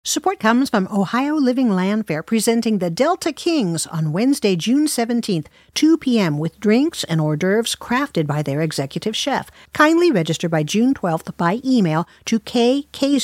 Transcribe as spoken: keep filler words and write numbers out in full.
Support comes from Ohio Living Land Fair, presenting the Delta Kings on Wednesday, June seventeenth, two p.m. with drinks and hors d'oeuvres crafted by their executive chef. Kindly register by June twelfth by email to k kaiser